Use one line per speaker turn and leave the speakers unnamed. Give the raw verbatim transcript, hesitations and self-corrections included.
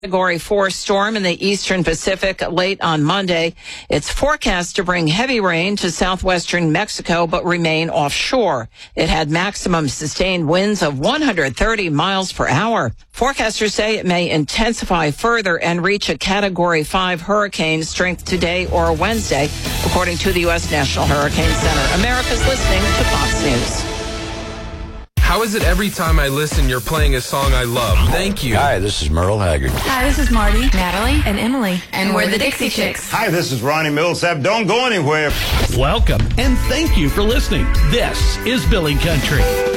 Category four storm in the eastern Pacific late on Monday. It's forecast to bring heavy rain to southwestern Mexico, but remain offshore. It had maximum sustained winds of one hundred thirty miles per hour. Forecasters say it may intensify further and reach a Category five hurricane strength today or Wednesday, according to the U S National Hurricane Center. America's listening to Fox News.
How is it every time I listen, you're playing a song I love? Thank you.
Hi, this is Merle Haggard.
Hi, this is Marty, Natalie, and Emily. And, and we're the Dixie Chicks.
Hi, this is Ronnie Millsap. Don't go anywhere.
Welcome, and thank you for listening. This is Billy Country.